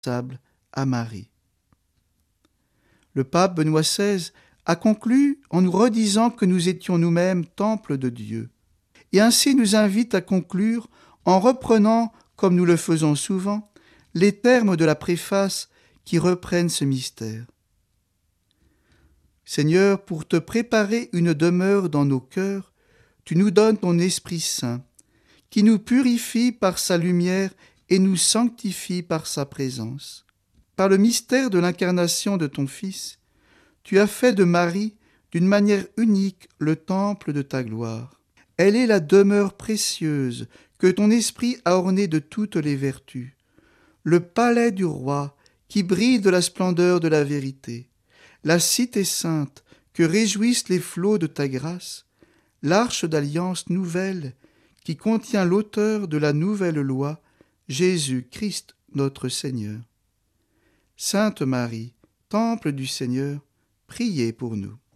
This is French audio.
à Marie. Le pape Benoît XVI a conclu en nous redisant que nous étions nous-mêmes temple de Dieu, et ainsi nous invite à conclure en reprenant, comme nous le faisons souvent, les termes de la préface qui reprennent ce mystère. Seigneur, pour te préparer une demeure dans nos cœurs, tu nous donnes ton Esprit Saint, qui nous purifie par sa lumière et nous sanctifie par sa présence. Par le mystère de l'incarnation de ton Fils, tu as fait de Marie, d'une manière unique, le temple de ta gloire. Elle est la demeure précieuse que ton esprit a ornée de toutes les vertus, le palais du roi qui brille de la splendeur de la vérité, la cité sainte que réjouissent les flots de ta grâce, l'arche d'alliance nouvelle qui contient l'auteur de la nouvelle loi, Jésus-Christ notre Seigneur. Sainte Marie, temple du Seigneur, priez pour nous.